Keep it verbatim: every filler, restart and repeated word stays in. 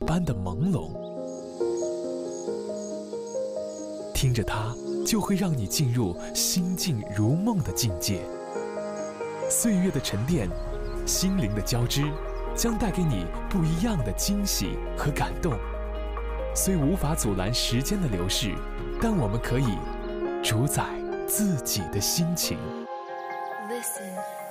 般的朦胧。听着它，就会让你进入心静如梦的境界。岁月的沉淀，心灵的交织，将带给你不一样的惊喜和感动。虽无法阻拦时间的流逝，但我们可以主宰自己的心情。Listen.